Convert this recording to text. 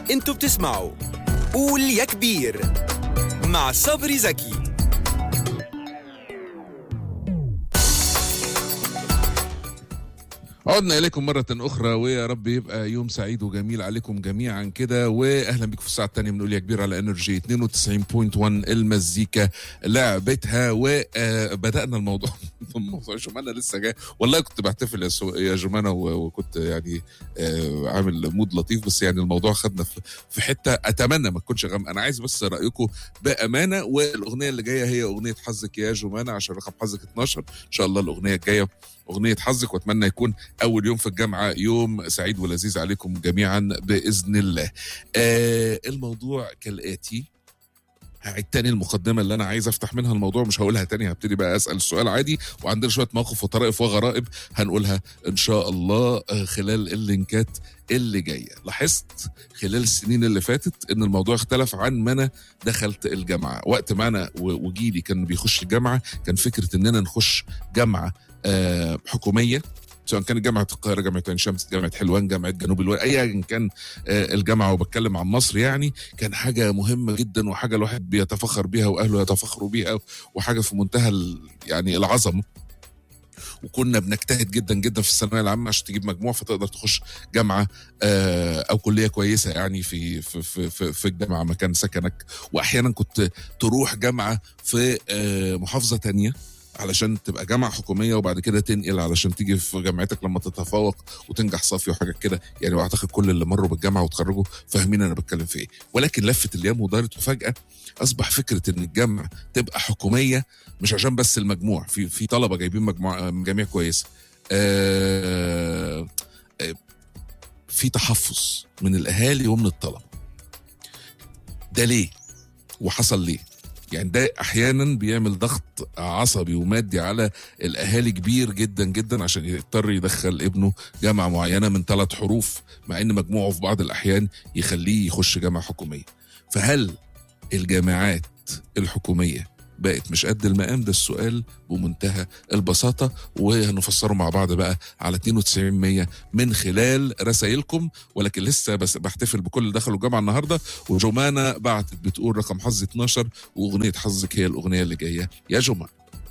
انتوا بتسمعوا قول يا كبير مع صبري زكي. عدنا إليكم مرة أخرى، ويا رب يبقى يوم سعيد وجميل عليكم جميعا كده. وأهلا بكم في الساعة الثانية من قول يا كبير على انرجي 92.1 المزيكا لعبتها. وبدأنا الموضوع جمانة لسه جاي، والله كنت بحتفل يا جمانة وكنت يعني عامل مود لطيف، بس يعني الموضوع خدنا في حتة أتمنى ما تكونش غم. أنا عايز بس رأيكم بأمانة. والأغنية اللي جاية هي أغنية حظك يا جمانة، عشان رقم حظك 12 إن شاء الله. الأغنية الجاية أغنية حظك، وأتمنى يكون أول يوم في الجامعة يوم سعيد ولذيذ عليكم جميعا بإذن الله. الموضوع كالآتي، هعيد تاني المقدمة اللي أنا عايز أفتح منها الموضوع، مش هقولها تاني، هبتدي بقى أسأل السؤال عادي، وعندنا شوية مواقف وطرائف وغرائب هنقولها إن شاء الله خلال اللينكات اللي جاية. لاحظت خلال السنين اللي فاتت إن الموضوع اختلف عن ما أنا دخلت الجامعة. وقت ما أنا وجيلي كان بيخش الجامعة، كان فكرة إننا نخش جامعة حكومية، سواء كانت جامعة القاهرة، جامعة عين شمس، جامعة حلوان، جامعة جنوب الوادي، أيا كان الجامعة، وبتكلم عن مصر يعني، كان حاجة مهمة جدا وحاجة الواحد بيتفخر بيها وأهله يتفخروا بيها، وحاجة في منتهى يعني العظمة. وكنا بنجتهد جدا جدا في الثانويه العامه عشان تجيب مجموع فتقدر تخش جامعه او كليه كويسه يعني في الجامعه مكان سكنك. واحيانا كنت تروح جامعه في محافظه تانية علشان تبقى جامعة حكومية، وبعد كده تنقل علشان تيجي في جامعتك لما تتفوق وتنجح صافي وحاجات كده يعني. واعتقد كل اللي مروا بالجامعة وتخرجوا فاهمين انا بتكلم في ايه. ولكن لفت الايام ودارت، وفجأة اصبح فكرة ان الجامعة تبقى حكومية مش عشان بس المجموع، في طلبة جايبين مجاميع كويسة، في تحفظ من الاهالي ومن الطلبة. ده ليه وحصل ليه؟ يعني ده احيانا بيعمل ضغط عصبي ومادي على الاهالي كبير جدا جدا عشان يضطر يدخل ابنه جامعه معينه من 3 حروف، مع ان مجموعه في بعض الاحيان يخليه يخش جامعه حكوميه. فهل الجامعات الحكوميه بقت مش قد المقام؟ ده السؤال بمنتهى البساطة، وهنفسره مع بعض بقى على 92 من خلال رسائلكم. ولكن لسه بس بحتفل بكل اللي دخلوا الجامعة النهاردة. وجمانة بعتت بتقول رقم حظ 12 وأغنية حظك هي الأغنية اللي جاية يا جمانة.